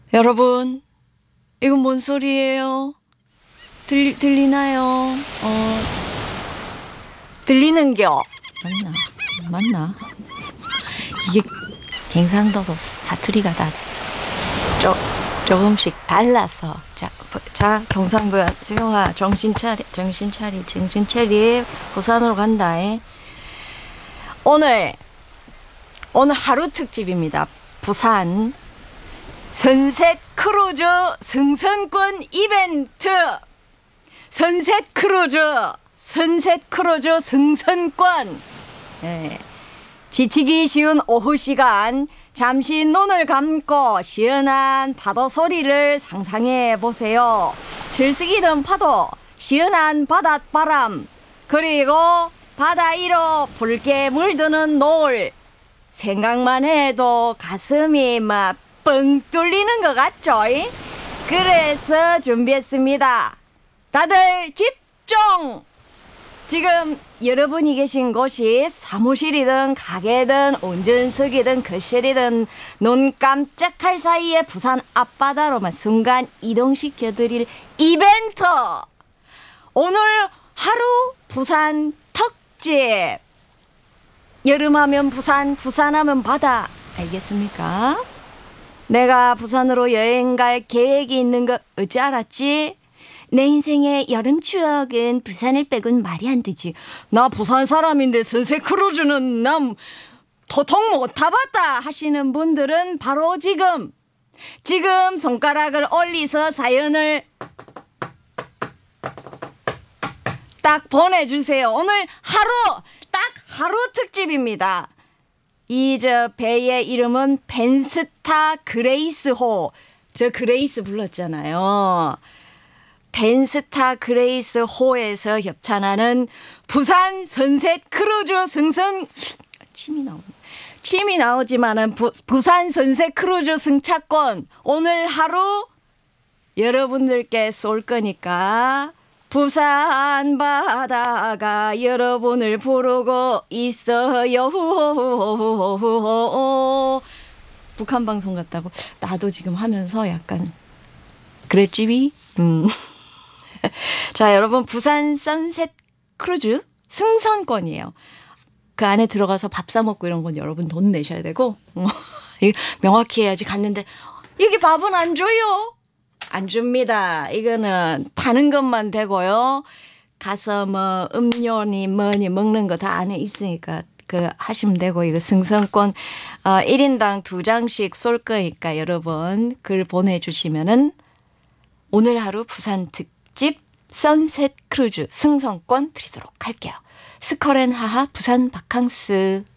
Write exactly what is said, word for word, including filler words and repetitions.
여러분, 이건 뭔 소리예요? 들, 들리나요? 어, 들리는겨? 맞나? 맞나? 이게 갱상도도 사투리가 다 조, 조금씩 달라서. 자, 자, 경상도야. 수영아, 정신 차리, 정신 차리, 정신 차리. 부산으로 간다. 에. 오늘, 오늘 하루 특집입니다. 부산. 선셋 크루즈 승선권 이벤트. 선셋 크루즈, 선셋 크루즈 승선권. 네. 지치기 쉬운 오후 시간, 잠시 눈을 감고 시원한 파도 소리를 상상해 보세요. 즐스기는 파도, 시원한 바닷바람, 그리고 바다 위로 붉게 물드는 노을. 생각만 해도 가슴이 막 뻥 뚫리는 것 같죠? 그래서 준비했습니다. 다들 집중! 지금 여러분이 계신 곳이 사무실이든 가게든 운전석이든 거실이든 눈 깜짝할 사이에 부산 앞바다로만 순간 이동시켜드릴 이벤트! 오늘 하루 부산 특집! 여름하면 부산, 부산하면 바다. 알겠습니까? 내가 부산으로 여행 갈 계획이 있는 거 어찌 알았지? 내 인생의 여름 추억은 부산을 빼곤 말이 안 되지. 나 부산 사람인데 선셋 크루즈는 남 도통 못 타봤다 하시는 분들은 바로 지금 지금 손가락을 올리서 사연을 딱 보내주세요. 오늘 하루 딱 하루 특집입니다. 이 저 배의 이름은 벤스타 그레이스호. 저 그레이스 불렀잖아요. 벤스타 그레이스 호에서 협찬하는 부산 선셋 크루즈 승선. 침이 나오네. 침이 나오지만은 부, 부산 선셋 크루즈 승차권 오늘 하루 여러분들께 쏠 거니까 부산 바다가 여러분을 부르고 있어요. 북한 방송 같다고 나도 지금 하면서 약간 그랬지비. 음. 자, 여러분, 부산 선셋 크루즈 승선권이에요. 그 안에 들어가서 밥 사 먹고 이런 건 여러분 돈 내셔야 되고 명확히 해야지. 갔는데 이게 밥은 안 줘요. 안 줍니다. 이거는 타는 것만 되고요. 가서 뭐 음료니 뭐니 먹는 거 다 안에 있으니까 그 하시면 되고, 이거 승선권 어, 일 인당 두 장씩 쏠 거니까 여러분 글 보내주시면은 오늘 하루 부산 특집 선셋 크루즈 승선권 드리도록 할게요. 스컬앤하하 부산 바캉스.